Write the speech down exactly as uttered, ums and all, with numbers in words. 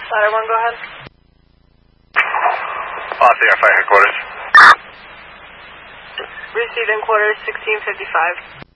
Ladder one, go ahead. Aussie, Air Flight Headquarters. Receiving quarters sixteen fifty-five.